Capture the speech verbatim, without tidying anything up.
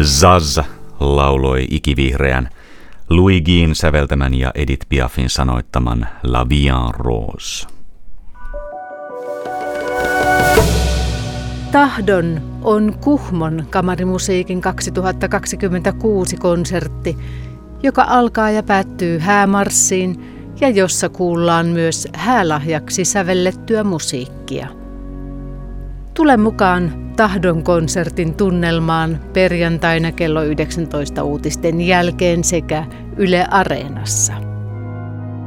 Zaz lauloi ikivihreän, Luigin säveltämän ja Edith Piafin sanoittaman La Vie en Rose. Tahdon on Kuhmon kamarimusiikin kaksituhattakaksikymmentäkuusi konsertti, joka alkaa ja päättyy häämarssiin ja jossa kuullaan myös häälahjaksi sävellettyä musiikkia. Tule mukaan Tahdon konsertin tunnelmaan perjantaina kello yhdeksäntoista uutisten jälkeen sekä Yle Areenassa.